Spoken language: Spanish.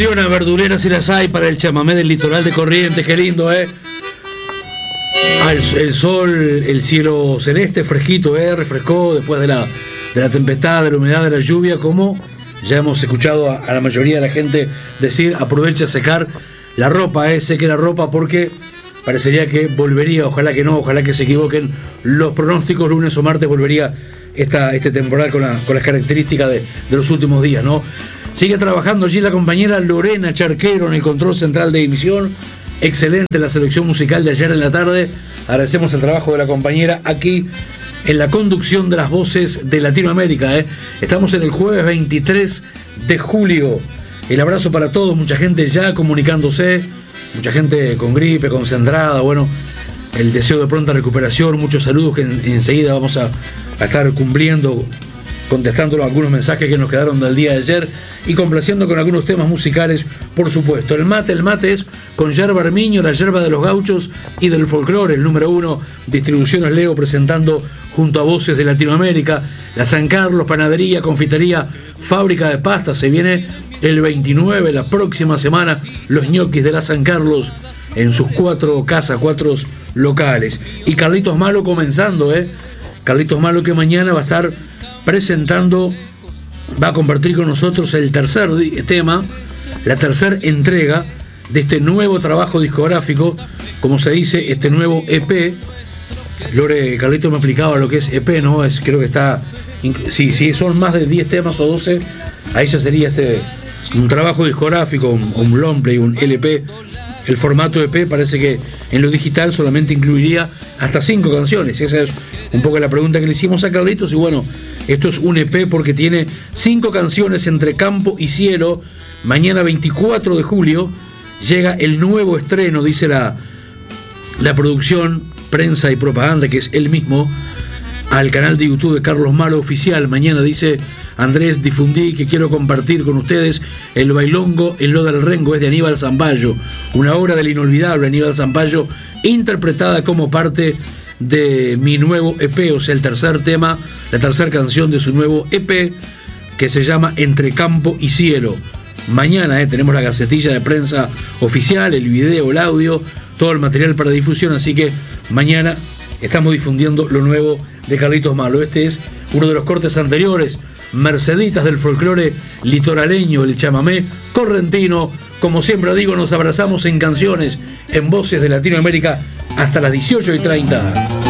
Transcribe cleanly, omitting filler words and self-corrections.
acordeona, verduleras y las hay para el chamamé del litoral de Corrientes. Qué lindo, El sol, el cielo celeste, fresquito, refrescó después de la tempestad, de la humedad, de la lluvia, como ya hemos escuchado a la mayoría de la gente decir, aprovecha a secar la ropa, seque la ropa porque parecería que volvería, ojalá que no, ojalá que se equivoquen los pronósticos, lunes o martes volvería este temporal con las características de los últimos días, ¿no? Sigue trabajando allí la compañera Lorena Charquero en el control central de emisión. Excelente la selección musical de ayer en la tarde. Agradecemos el trabajo de la compañera aquí en la conducción de las voces de Latinoamérica. Estamos en el jueves 23 de julio. El abrazo para todos, mucha gente ya comunicándose, mucha gente con gripe, concentrada, bueno, el deseo de pronta recuperación, muchos saludos que enseguida vamos a estar cumpliendo, contestando algunos mensajes que nos quedaron del día de ayer y complaciendo con algunos temas musicales, por supuesto. El mate es con yerba armiño, la yerba de los gauchos y del folclore, el número 1, Distribuciones Leo, presentando junto a Voces de Latinoamérica, la San Carlos, panadería, confitería, fábrica de pastas, se viene el 29, la próxima semana, los ñoquis de la San Carlos en sus 4 casas, 4 locales. Y Carlitos Malo comenzando, Carlitos Malo que mañana va a estar presentando, va a compartir con nosotros el tercer tema, la tercera entrega de este nuevo trabajo discográfico, como se dice, este nuevo EP. Lore, Carlitos me explicaba lo que es EP, ¿no? Creo que está, si son más de 10 temas o 12, ahí ya sería un trabajo discográfico, un long play, un LP. El formato EP parece que en lo digital solamente incluiría hasta 5 canciones. Esa es un poco la pregunta que le hicimos a Carlitos. Y bueno, esto es un EP porque tiene 5 canciones entre campo y cielo. Mañana 24 de julio llega el nuevo estreno, dice la producción, prensa y propaganda, que es él mismo, al canal de YouTube de Carlos Malo Oficial. Mañana, dice Andrés, difundí que quiero compartir con ustedes el bailongo en lo del rengo, es de Aníbal Zampayo, una obra del inolvidable Aníbal Zampayo, interpretada como parte de mi nuevo EP, o sea, el tercer tema, la tercera canción de su nuevo EP, que se llama Entre Campo y Cielo. Mañana tenemos la gacetilla de prensa oficial, el video, el audio, todo el material para difusión, así que mañana estamos difundiendo lo nuevo de Carlitos Malo. Este es uno de los cortes anteriores, Merceditas del folclore litoraleño, el chamamé correntino. Como siempre digo, nos abrazamos en canciones, en Voces de Latinoamérica, hasta las 18:30.